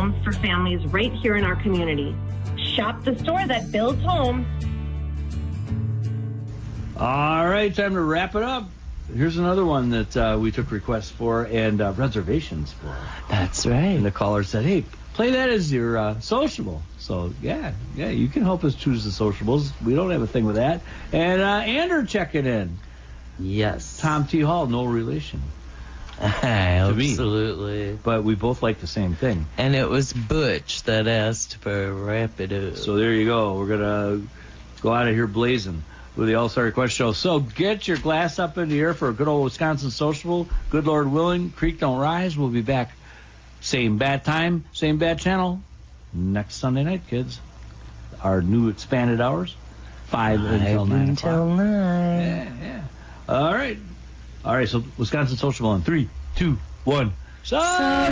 homes for families right here in our community. Shop the store that builds homes. All right, time to wrap it up. Here's another one that we took requests for and reservations for. That's right. And the caller said, hey, play that as your sociable. So, yeah, you can help us choose the sociables. We don't have a thing with that. And Andrew checking in. Yes. Tom T. Hall, no relation. Absolutely. Me. But we both like the same thing. And it was Butch that asked for Wrap It Up. So there you go. We're going to go out of here blazing with the All-Star Request Show. So get your glass up in the air for a good old Wisconsin sociable. Good Lord willing, creek don't rise. We'll be back. Same bad time, same bad channel. Next Sunday night, kids. Our new expanded hours. 5 until 9 until 9. Yeah. All right. So Wisconsin Sociable on 3, 2, 1.